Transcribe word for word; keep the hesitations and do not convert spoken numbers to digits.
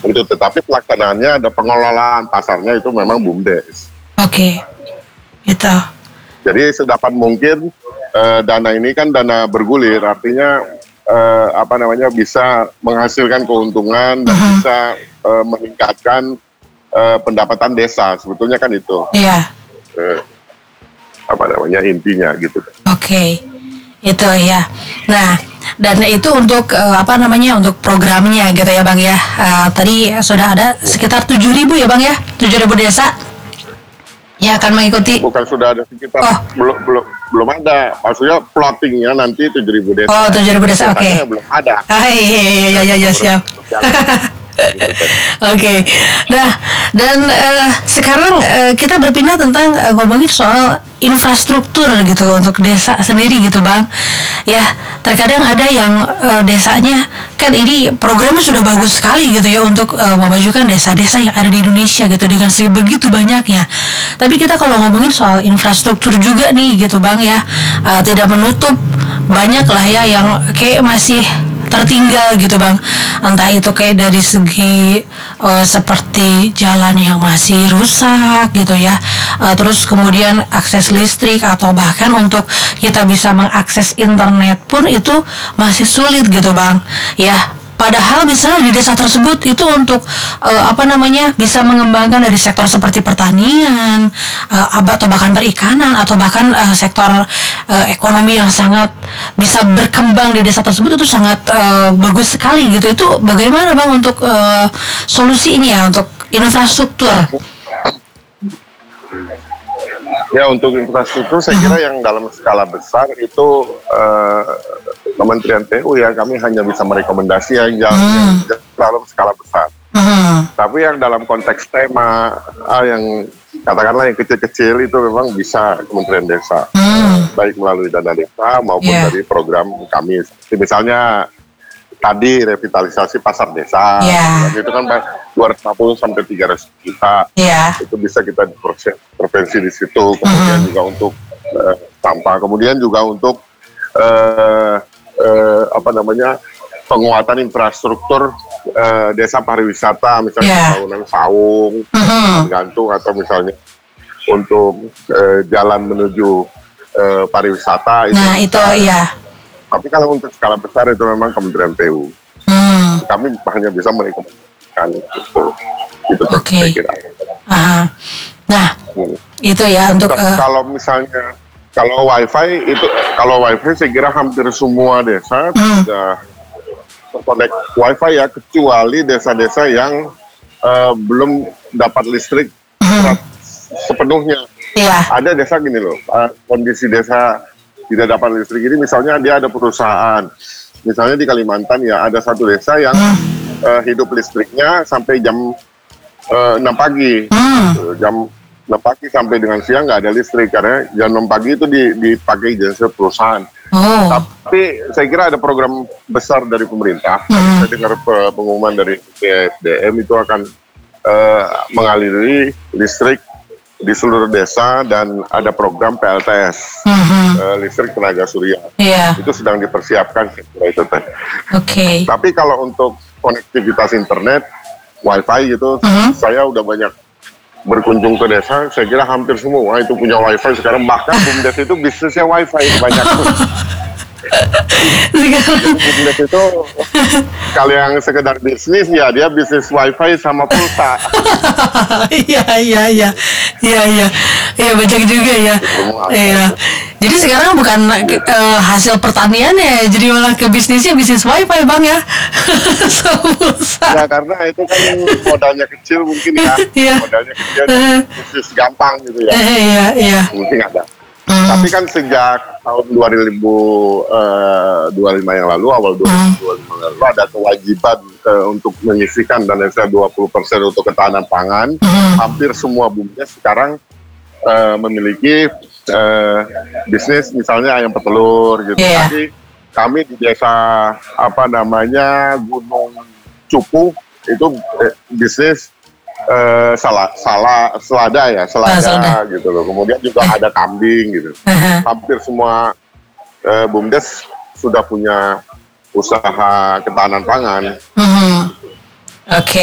Itu tetapi pelaksanaannya ada pengelolaan pasarnya itu memang BUMDes. Oke, itu. Jadi sedapat mungkin eh, dana ini kan dana bergulir, artinya eh, apa namanya bisa menghasilkan keuntungan dan uh-huh. bisa eh, meningkatkan eh, pendapatan desa. Sebetulnya kan itu. Iya. Eh, apa namanya intinya gitu. Oke, okay. Itu ya. Nah, dan itu untuk uh, apa namanya untuk programnya gitu ya Bang ya. Uh, tadi sudah ada sekitar tujuh ribu ya Bang ya, tujuh ribu desa ya akan mengikuti. Bukan sudah ada sekitar oh. belum belum belum ada. Maksudnya plottingnya nanti tujuh ribu desa. Oh tujuh ribu desa, oke. Okay. Belum ada. Ah, iya iya iya iya, iya siap. Oke, okay. Nah dan uh, sekarang uh, kita berpindah tentang uh, ngomongin soal infrastruktur gitu untuk desa sendiri gitu Bang. Ya terkadang ada yang uh, desanya kan ini programnya sudah bagus sekali gitu ya untuk uh, memajukan desa-desa yang ada di Indonesia gitu dengan sebegitu banyaknya. Tapi kita kalau ngomongin soal infrastruktur juga nih gitu Bang ya, uh, tidak menutup banyak lah ya yang kayak masih tertinggal gitu Bang, entah itu kayak dari segi uh, seperti jalan yang masih rusak gitu ya, uh, terus kemudian akses listrik atau bahkan untuk kita bisa mengakses internet pun itu masih sulit gitu Bang ya. Padahal misalnya di desa tersebut itu untuk uh, apa namanya bisa mengembangkan dari sektor seperti pertanian, uh, atau bahkan perikanan atau bahkan uh, sektor uh, ekonomi yang sangat bisa berkembang di desa tersebut itu sangat uh, bagus sekali gitu. Itu bagaimana Bang untuk uh, solusi ini ya untuk infrastruktur? Ya untuk infrastruktur saya kira yang dalam skala besar itu uh, Kementerian P U ya kami hanya bisa merekomendasi yang jalan hmm. dalam skala besar. Hmm. Tapi yang dalam konteks tema ah, yang katakanlah yang kecil-kecil itu memang bisa Kementerian Desa, hmm. baik melalui dana desa maupun yeah. dari program kami. Seperti misalnya tadi revitalisasi pasar desa, yeah. itu kan dua ratus lima puluh sampai tiga ratus juta, yeah. itu bisa kita intervensi di situ. Kemudian hmm. juga untuk uh, sampah, kemudian juga untuk uh, uh, apa namanya penguatan infrastruktur uh, desa pariwisata, misalnya yeah. bangunan saung, uh-huh. gantung atau misalnya untuk uh, jalan menuju uh, pariwisata. Nah itu, itu iya. Tapi kalau untuk skala besar itu memang Kementerian P U. Hmm. Kami hanya bisa merekomendasikan itu. Itu okay. saya kira. Uh-huh. Nah hmm. itu ya untuk uh... kalau misalnya kalau wifi itu kalau wifi saya kira hampir semua desa hmm. sudah terkonek wifi ya, kecuali desa-desa yang uh, belum dapat listrik hmm. sepenuhnya. Yeah. Ada desa gini loh, uh, kondisi desa tidak dapat listrik ini, misalnya dia ada perusahaan, misalnya di Kalimantan ya ada satu desa yang hmm. uh, hidup listriknya sampai jam uh, enam pagi, hmm. jam enam pagi sampai dengan siang nggak ada listrik karena jam enam pagi itu dipakai jasa perusahaan. Oh. Tapi saya kira ada program besar dari pemerintah. Hmm. Saya dengar pengumuman dari P S D M itu akan uh, mengaliri listrik di seluruh desa dan ada program P L T S, mm-hmm. uh, listrik tenaga surya. Yeah. Itu sedang dipersiapkan itu teh. Oke. Okay. Tapi kalau untuk konektivitas internet, wifi gitu, mm-hmm. saya udah banyak berkunjung ke desa. Saya kira hampir semua itu punya wifi sekarang. Bahkan BUMDes itu bisnisnya wifi banyak. BUMDes itu kalau yang sekedar bisnis ya dia bisnis wifi sama pulsa. Iya iya iya iya iya iya banyak juga ya. Iya. Jadi sekarang bukan uh, hasil pertanian ya, jadi malah ke bisnisnya bisnis wifi Bang ya. Sama pulsa. Ya karena itu kan modalnya kecil mungkin ya. Yeah. Modalnya kecil, bisnis gampang gitu ya. Iya iya iya. Mungkin ada. Hmm. Tapi kan sejak tahun dua ribu dua puluh lima yang lalu, awal dua ribu dua puluh lima yang lalu ada kewajiban uh, untuk menyisihkan dana desa dua puluh persen untuk ketahanan pangan. Hmm. Hampir semua BUMDes sekarang uh, memiliki uh, bisnis misalnya ayam petelur gitu. Yeah. Tapi kami di desa apa namanya Gunung Cupu itu eh, bisnis Uh, salah salah selada ya selada, selada gitu loh, kemudian juga ada kambing gitu. Uh-huh. Hampir semua uh, BUMDes sudah punya usaha ketahanan pangan. Uh-huh. Oke. Okay.